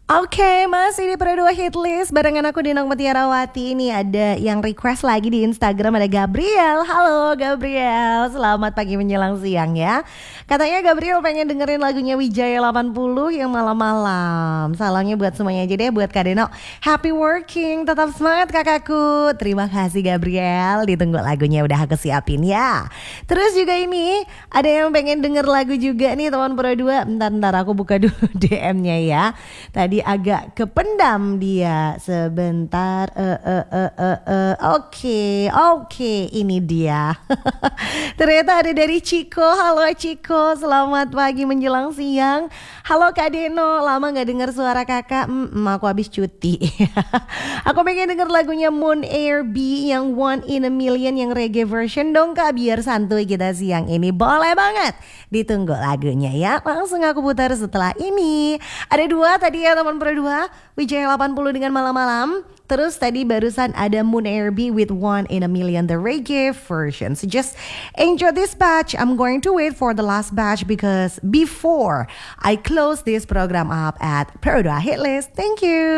Oke, masih di Pro 2 Hit List barengan aku Dinong Mutiarawati. Ini ada yang request lagi di Instagram, ada Gabriel. Halo Gabriel, selamat pagi menjelang siang ya. Katanya Gabriel pengen dengerin lagunya Wijaya 80 yang malam-malam. Salamnya buat semuanya aja deh, buat Kak Deno. Happy working, tetap semangat kakakku. Terima kasih Gabriel, ditunggu lagunya udah aku siapin ya. Terus juga ini ada yang pengen denger lagu juga nih teman Pro 2. Bentar aku buka dulu DM-nya ya. Tadi agak kependam dia sebentar. Oke, ini dia. Ternyata ada dari Ciko. Halo Ciko, selamat pagi menjelang siang. Halo Kak Deno, lama gak dengar suara kakak. Aku habis cuti. Aku pengen denger lagunya Moon Air B yang One in a Million yang reggae version dong Kak, biar santuy kita siang ini. Boleh banget, ditunggu lagunya ya. Langsung aku putar setelah ini. Ada dua tadi ya teman Pro 2, Wijaya 80 dengan malam-malam. Terus tadi barusan ada Moon Air B with One in a Million, the reggae version. So just enjoy this batch. I'm going to wait for the last batch because before I close this program up at Pro 2 Hit List. Thank you.